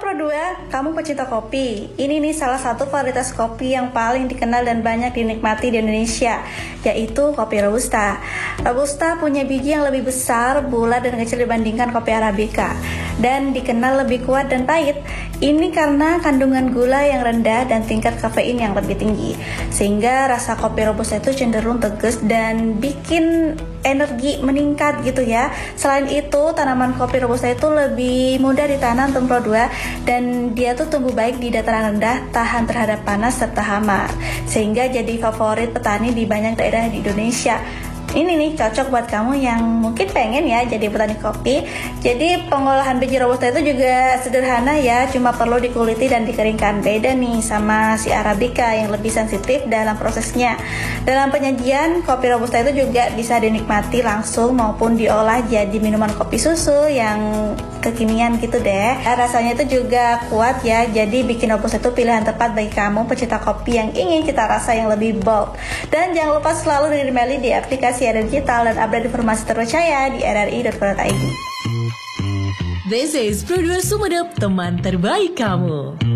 Pro 2, kamu pecinta kopi. Ini nih salah satu varietas kopi yang paling dikenal dan banyak dinikmati di Indonesia, yaitu kopi Robusta. Robusta punya biji yang lebih besar, bulat dan kecil dibandingkan kopi Arabica, dan dikenal lebih kuat dan pahit. Ini karena kandungan gula yang rendah dan tingkat kafein yang lebih tinggi, sehingga rasa kopi Robusta itu cenderung tegas dan bikin energi meningkat gitu ya. Selain itu, tanaman kopi Robusta itu lebih mudah ditanam untuk Pro 2, dan dia tuh tumbuh baik di dataran rendah, tahan terhadap panas serta hama, sehingga jadi favorit petani di banyak daerah di Indonesia. Ini nih cocok buat kamu yang mungkin pengen ya jadi petani kopi. Jadi pengolahan biji Robusta itu juga sederhana ya, cuma perlu dikuliti dan dikeringkan. Beda nih sama si Arabica yang lebih sensitif dalam prosesnya. Dalam penyajian, kopi Robusta itu juga bisa dinikmati langsung maupun diolah jadi minuman kopi susu yang kekinian gitu deh. Rasanya itu juga kuat ya, jadi bikin Robusta itu pilihan tepat bagi kamu pecinta kopi yang ingin cita rasa yang lebih bold. Dan jangan lupa selalu dengerin Meli di aplikasi RRI Digital dan update informasi terpercaya di rri.co.id. This is Pro 2 Sumedep, teman terbaik kamu.